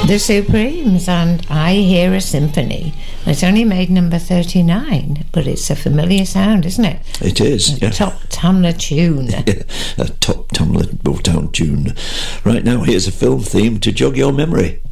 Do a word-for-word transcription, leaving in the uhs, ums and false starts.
The Supremes and I Hear a Symphony. It's only made number thirty-nine, but it's a familiar sound, isn't it? It is, a yeah. Top Tamla tune. Yeah, a top Tamla Motown tune. Right now, here's a film theme to jog your memory.